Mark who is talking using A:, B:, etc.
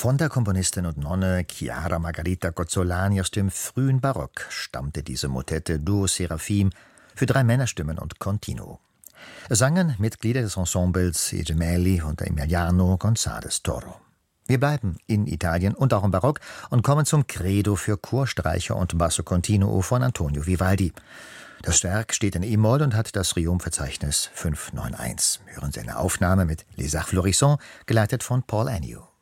A: Von der Komponistin und Nonne Chiara Margherita Gozzolani aus dem frühen Barock stammte diese Motette Duo Seraphim für 3 Männerstimmen und Continuo. Es sangen Mitglieder des Ensembles I Gemelli und Emiliano González Toro. Wir bleiben in Italien und auch im Barock und kommen zum Credo für Chorstreicher und Basso Continuo von Antonio Vivaldi. Das Werk steht in E-Moll und hat das Riom-Verzeichnis 591. Hören Sie eine Aufnahme mit Les Arts Florissants, geleitet von Paul Agnew.